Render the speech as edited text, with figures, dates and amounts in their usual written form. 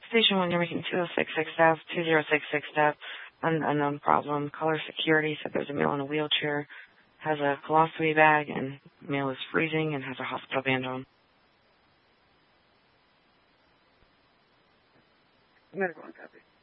Station 1, you're making 2066 staff, 2066 staff, unknown problem. Caller security said there's a male in a wheelchair, has a colostomy bag, and male is freezing and has a hospital band on. Medical on copy.